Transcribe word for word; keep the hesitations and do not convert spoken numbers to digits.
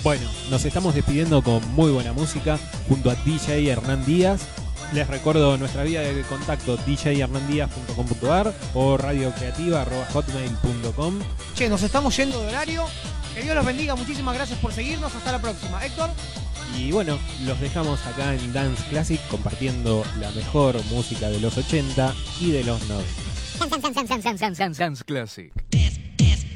Bueno, nos estamos despidiendo con muy buena música junto a D J Hernán Díaz. Les recuerdo nuestra vía de contacto d j hernán díaz punto com punto a r o radiocreativa arroba hotmail punto com. Che, nos estamos yendo de horario. Que Dios los bendiga, muchísimas gracias por seguirnos. Hasta la próxima. Héctor. Y bueno, los dejamos acá en Dance Classic compartiendo la mejor música de los ochenta y de los noventa. Dance Classic.